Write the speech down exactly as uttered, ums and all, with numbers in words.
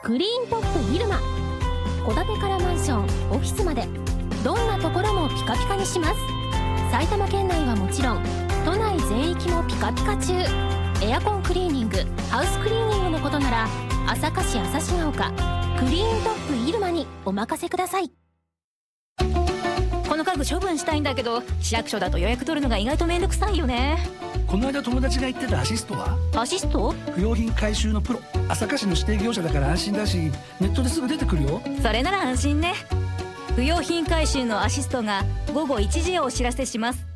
クリーントップ入間。戸建てからマンション、オフィスまでどんなところもピカピカにします。埼玉県内はもちろん都内全域もピカピカ中。エアコンクリーニング、ハウスクリーニングのことなら朝霞市朝市が丘クリーントップ入間にお任せください。 この家具処分したいんだけど市役所だと予約取るのが意外とめんどくさいよね。 この間友達が言ってたアシストは？ アシスト？ 不用品回収のプロ、朝霞市の指定業者だから安心だし、ネットですぐ出てくるよ。 それなら安心ね。不用品回収のアシストがごごいちじをお知らせします。